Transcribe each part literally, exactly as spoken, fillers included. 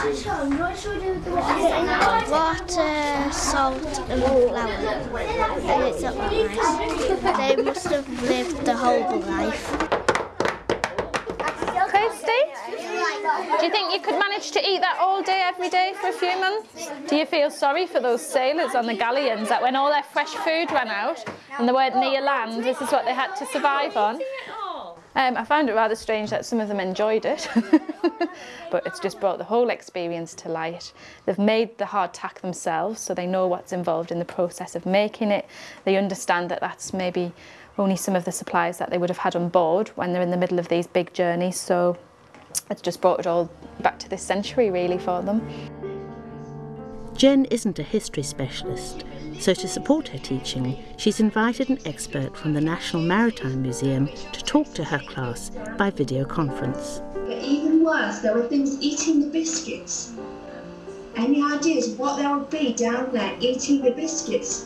Water, salt and flour. And it's not nice. They must have lived the whole life. Kirsty, do you think you could manage to eat that all day, every day for a few months? Do you feel sorry for those sailors on the galleons that when all their fresh food ran out and they weren't near land, this is what they had to survive on? Um, I found it rather strange that some of them enjoyed it, but it's just brought the whole experience to light. They've made the hardtack themselves, so they know what's involved in the process of making it. They understand that that's maybe only some of the supplies that they would have had on board when they're in the middle of these big journeys, so it's just brought it all back to this century really for them. Jen isn't a history specialist, so to support her teaching, she's invited an expert from the National Maritime Museum to talk to her class by video conference. But even worse, there were things eating the biscuits. Any ideas what there would be down there eating the biscuits?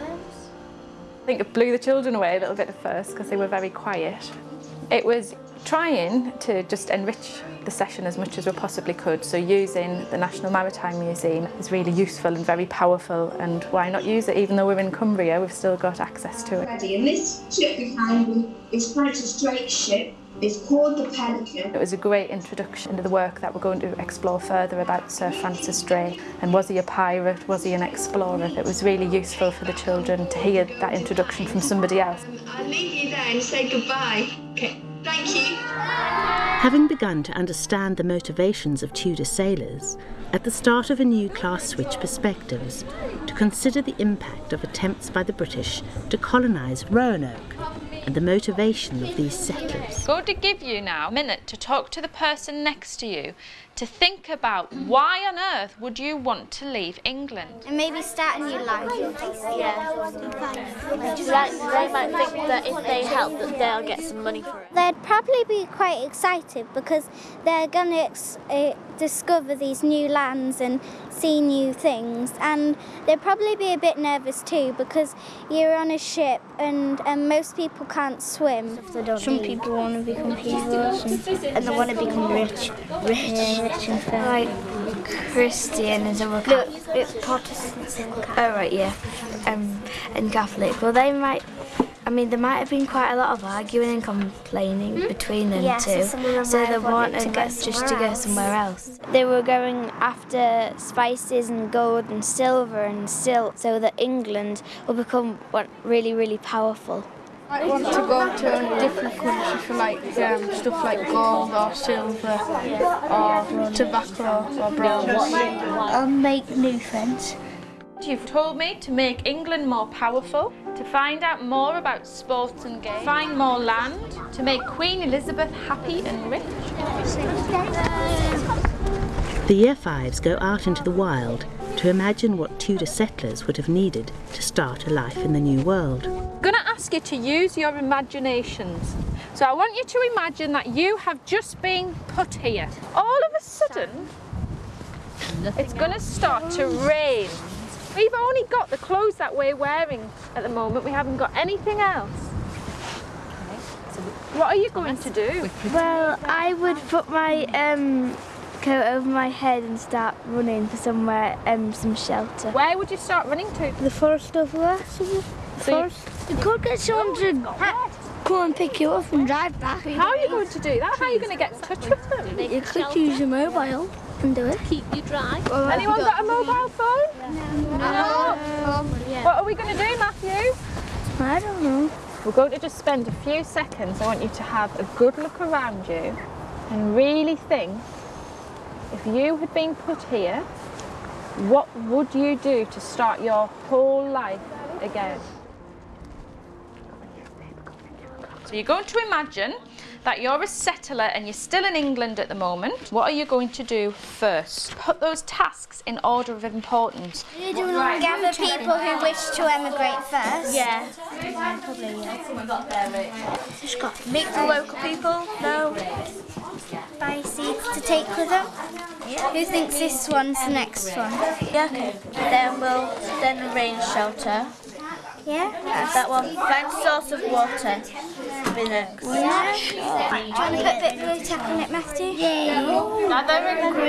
I think it blew the children away a little bit at first because they were very quiet. It was trying to just enrich the session as much as we possibly could, so using the National Maritime Museum is really useful and very powerful, and why not use it? Even though we're in Cumbria, we've still got access to it. And this ship behind me is Francis Drake's ship. It's called the Pelican. It was a great introduction to the work that we're going to explore further about Sir Francis Drake. And was he a pirate? Was he an explorer? It was really useful for the children to hear that introduction from somebody else. I'll leave you there and say goodbye. Okay, thank you. Having begun to understand the motivations of Tudor sailors, at the start of a new class switch perspectives to consider the impact of attempts by the British to colonise Roanoke and the motivation of these settlers. I'm going to give you now a minute to talk to the person next to you to think about why on earth would you want to leave England? And maybe start a new life. Yeah. Like, they might think that if they help, that they'll get some money for it. They'd probably be quite excited because they're going to ex uh, discover these new lands and see new things, and they'd probably be a bit nervous too because you're on a ship and, and most people can't swim. Some people want to become heroes and, and they want to become rich, rich, rich and fair. Like Christianism or Look, it's Protestants. Oh right, yeah, um, and Catholic. Well, they might. I mean, there might have been quite a lot of arguing and complaining mm-hmm. between them yes, two, so, so they wanted to go just to go somewhere else. They were going after spices and gold and silver and silk, so that England will become what, really, really powerful. I want to go to a different country for like um, stuff like gold or silver or tobacco or bronze. I'll make new friends. You've told me to make England more powerful, to find out more about sports and games, find more land, to make Queen Elizabeth happy and rich. The Year Fives go out into the wild to imagine what Tudor settlers would have needed to start a life in the New World. I'm going to ask you to use your imaginations. So I want you to imagine that you have just been put here. All of a sudden, it's going to start to rain. We've only got the clothes that we're wearing at the moment. We haven't got anything else. What are you going to do? Well, I would put my um, coat over my head and start running for somewhere, um, some shelter. Where would you start running to? The forest over there. The So forest. You could get someone to come and pick you up and drive back. How are you going to do that? How are you going to get in touch with them? You could use your mobile and do it. Keep you dry. Well, anyone got a mobile phone? No. no. What are we going to do, Matthew? I don't know. We're going to just spend a few seconds. I want you to have a good look around you and really think, if you had been put here, what would you do to start your whole life again? So you're going to imagine that you're a settler and you're still in England at the moment. What are you going to do first? Put those tasks in order of importance. You do not gather people who wish to emigrate first. Yeah. Probably, yeah. Just got meet the local people. No. Buy seeds to take with them. Yeah. Who thinks this one's the next one? Yeah. Okay. Then we'll then arrange shelter. Yeah. That one. Find a source of water. Be next. Yeah. Do you want to put a bit of blue tack on it, Matthew? Yeah. Now they're in